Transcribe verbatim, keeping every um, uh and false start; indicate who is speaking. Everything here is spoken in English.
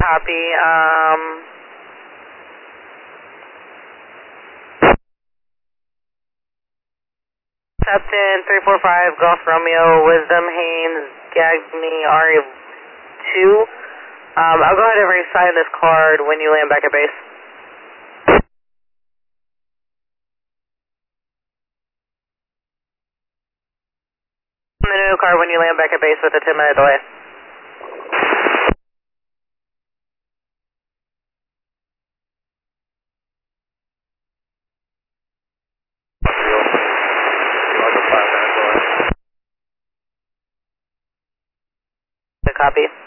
Speaker 1: Copy. Um, Captain three four five, Golf Romeo, Wisdom, Haynes, Gagne, R E two. Um, I'll go ahead and re-sign this card when you land back at base. The new card when you land back at base with a ten minute delay. Copy.